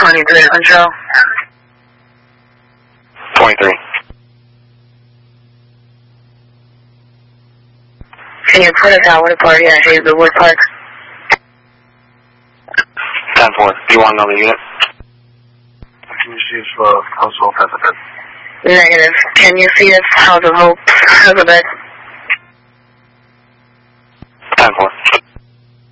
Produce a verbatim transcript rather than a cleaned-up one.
twenty-three control. twenty-three. Can you put us out with a party at Hazelwood Park? ten four. Do you want another unit? Can you see us for House of Hope? Negative. Can you see us House of Hope? House of Bed?